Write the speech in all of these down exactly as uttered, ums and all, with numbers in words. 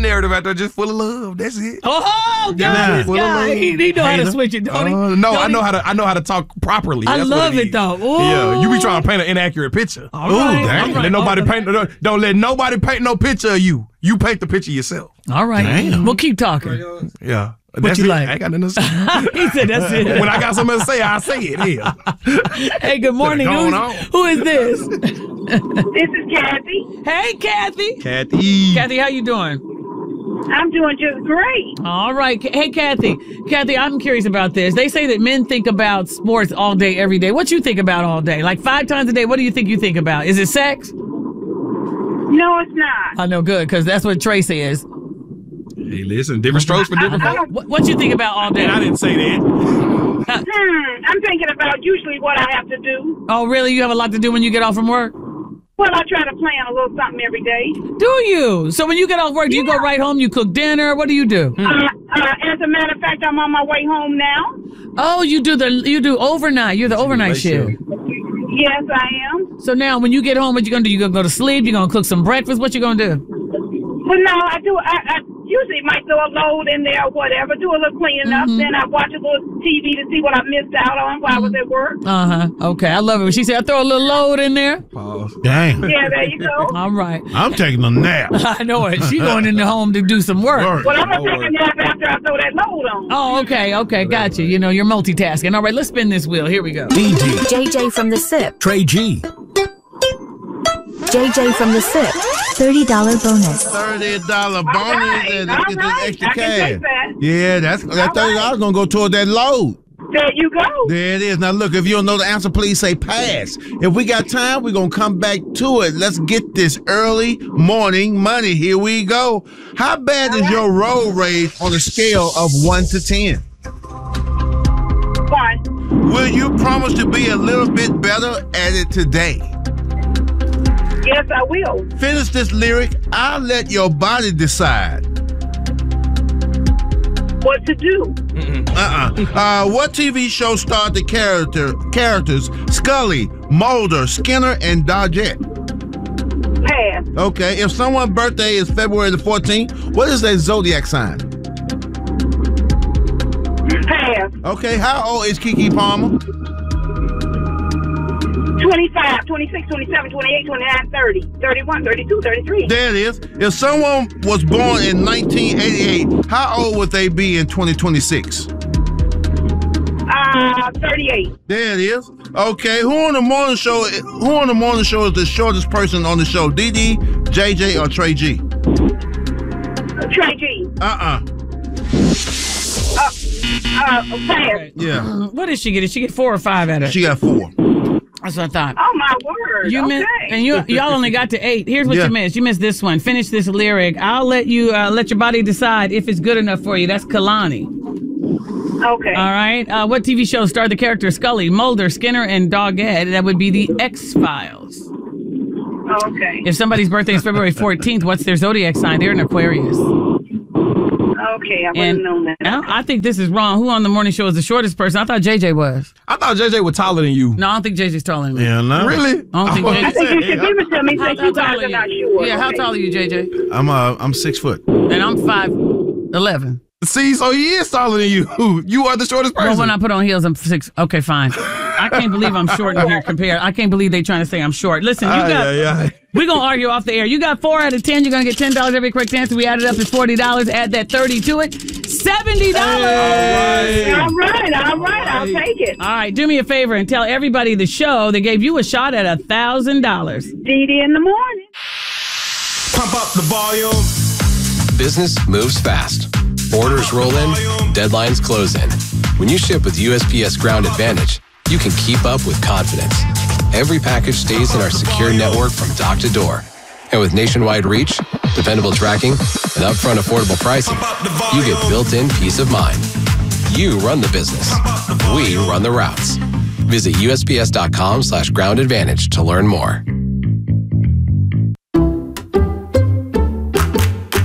narrative out there just full of love. That's it. Oh, God, this guy, he, he know how to switch it, don't he? Uh, no, don't I know he? how to. I know how to talk properly. I That's love what it, is. though. Ooh. Yeah, you be trying to paint an inaccurate picture. All right, Ooh, dang. all right. Let nobody All right. paint. Don't, don't let nobody paint no picture of you. You paint the picture yourself. All right. Damn. We'll keep talking. Yeah. What That's you it. like? I ain't got nothing to say. He said that's it. When I got something to say, I say it. Yeah. Hey, good morning. Going Who's, on. who is this? This is Kathy. Hey, Kathy. Kathy. Kathy, how you doing? I'm doing just great. All right. Hey, Kathy. Kathy, I'm curious about this. They say that men think about sports all day, every day. What you think about all day? Like five times a day, what do you think you think about? Is it sex? No, it's not. I know, good, because that's what Trey says. Hey, listen, different strokes for different folks. What, what you think about all day? And I didn't say that. Hmm, I'm thinking about usually what I have to do. Oh, really? You have a lot to do when you get off from work? Well, I try to plan a little something every day. Do you? So when you get off work, do you go right home? You cook dinner? What do you do? Uh, uh, as a matter of fact, I'm on my way home now. Oh, you do the you do overnight. You're the overnight shift. Yes, I am. So now, when you get home, what you gonna do? You gonna go to sleep? You gonna cook some breakfast? What you gonna do? But no, I do. I, I usually might throw a load in there or whatever, do a little cleaning up. Mm-hmm. Then I watch a little T V to see what I missed out on while I was at work. Uh huh. Okay, I love it. When she said, "I throw a little load in there." Dang. Yeah, there you go. All right. I'm taking a nap. I know it. She going in the home to do some work. Work. Well, I'm gonna take a nap after I throw that load on. Oh, okay, okay, got you. You know, you're multitasking. All right, let's spin this wheel. Here we go. D D. J J from the S I P. Trey G. J J from the S I P. thirty dollars bonus. thirty dollars bonus right, and all get this right. extra I can cash. take that. Yeah, that's that thirty dollars gonna go toward that load. There you go. There it is. Now look, if you don't know the answer, please say pass. If we got time, we're gonna come back to it. Let's get this early morning money. Here we go. How bad is your road rage on a scale of one to ten? One. Will you promise to be a little bit better at it today? Yes, I will. Finish this lyric. I'll let your body decide. What to do? Uh-uh. Uh, what T V show starred the character characters Scully, Mulder, Skinner, and Dodgette? Pass. Okay. If someone's birthday is February the fourteenth, what is their zodiac sign? Pass. Okay. How old is Keke Palmer? twenty-five, twenty-six, twenty-seven, twenty-eight, twenty-nine, thirty, thirty-one, thirty-two, thirty-three. There it is. If someone was born in nineteen eighty-eight, how old would they be in twenty twenty-six? Uh, thirty-eight. There it is. Okay, who on the morning show? Who on the morning show is the shortest person on the show? D D, J J, or Trey G? Trey G. Uh-uh. Uh, uh, pass. Okay. Yeah, What did she get? Did she get four or five out of it? she got four. That's what I thought. Oh, my word. You okay. missed, and you y'all only got to eight. Here's what Yeah. you missed. You missed this one. Finish this lyric. I'll let you uh, let your body decide if it's good enough for you. That's Kalani. Okay. All right. Uh, what T V show starred the character Scully, Mulder, Skinner, and Doghead? That would be the X-Files. Okay. If somebody's birthday is February fourteenth, what's their zodiac sign? They're an Aquarius. Okay, I And wouldn't know that. now, I think this is wrong. Who on the morning show is the shortest person? I thought J J was. I thought J J was taller than you. No, I don't think J J's taller than me. Yeah, no. Really? I don't think Oh, J J. I think you should give it to me How, since how you tall guys are are not you? sure. Yeah, how Okay. tall are you, J J? I'm uh, I'm six foot. And I'm five eleven. See, so he is taller than you. You are the shortest person. Well, when I put on heels, I'm six. Okay, fine. I can't believe I'm short in here compared. I can't believe they trying to say I'm short. Listen, you Aye, got. aye, aye. We're going to argue off the air. You got four out of ten. You're going to get ten dollars every correct answer. We added up to forty dollars. Add that thirty to it. seventy dollars. Hey. All right, all right, I'll take it. All right, do me a favor and tell everybody the show they gave you a shot at one thousand dollars. D D in the morning. Pump up the volume. Business moves fast. Orders roll in, deadlines close in. When you ship with U S P S Ground Advantage, you can keep up with confidence. Every package stays in our secure network from dock to door. And with nationwide reach, dependable tracking, and upfront affordable pricing, you get built-in peace of mind. You run the business. We run the routes. Visit USPS.com slash ground advantage to learn more. You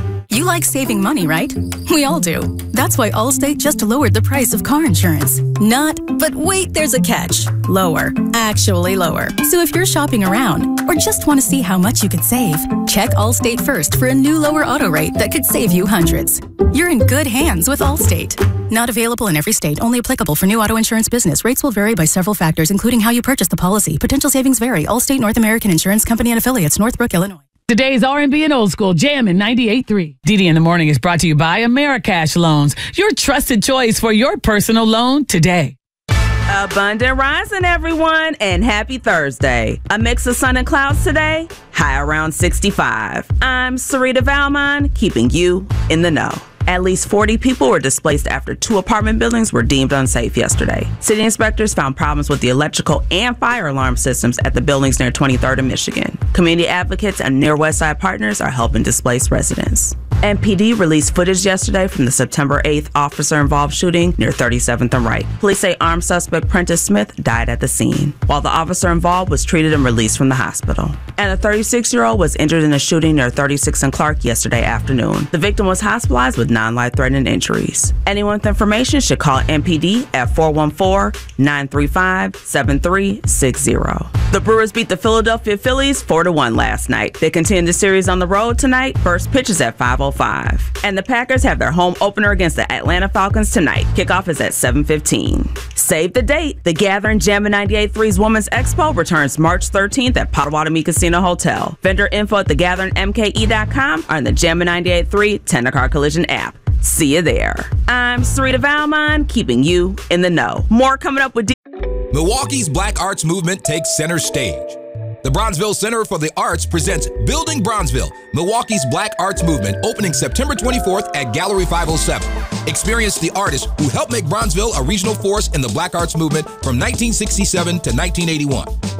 like saving money, right? We all do. That's why Allstate just lowered the price of car insurance. Not, but wait, there's a catch. Lower. Actually lower. So if you're shopping around or just want to see how much you could save, check Allstate first for a new lower auto rate that could save you hundreds. You're in good hands with Allstate. Not available in every state. Only applicable for new auto insurance business. Rates will vary by several factors, including how you purchase the policy. Potential savings vary. Allstate North American Insurance Company and affiliates, Northbrook, Illinois. Today's R and B and Old School Jam in ninety-eight point three. Didi in the Morning is brought to you by Americash Loans, your trusted choice for your personal loan today. Abundant rising, everyone, and happy Thursday. A mix of sun and clouds today, high around sixty-five. I'm Sarita Valmon, keeping you in the know. At least forty people were displaced after two apartment buildings were deemed unsafe yesterday. City inspectors found problems with the electrical and fire alarm systems at the buildings near twenty-third and Michigan. Community advocates and Near West Side partners are helping displaced residents. M P D released footage yesterday from the September eighth officer-involved shooting near thirty-seventh and Wright. Police say armed suspect Prentice Smith died at the scene, while the officer involved was treated and released from the hospital. And a thirty-six-year-old was injured in a shooting near thirty-sixth and Clark yesterday afternoon. The victim was hospitalized with non-life-threatening injuries. Anyone with information should call M P D at four one four, nine three five, seven three six zero. The Brewers beat the Philadelphia Phillies four to one last night. They continue the series on the road tonight. First pitch is at five oh five. And the Packers have their home opener against the Atlanta Falcons tonight. Kickoff is at seven fifteen. Save the date. The Gathering Jammin' ninety-eight point three's Women's Expo returns March thirteenth at Potawatomi Casino Hotel. Vendor info at the gathering m k e dot com or on the Jammin' ninety-eight point three Tender Car Collision app. See you there. I'm Sarita Valmon, keeping you in the know. More coming up with D- Milwaukee's Black Arts Movement takes center stage. The Bronzeville Center for the Arts presents Building Bronzeville, Milwaukee's Black Arts Movement, opening September twenty-fourth at Gallery five oh seven. Experience the artists who helped make Bronzeville a regional force in the Black Arts Movement from nineteen sixty-seven to nineteen eighty-one.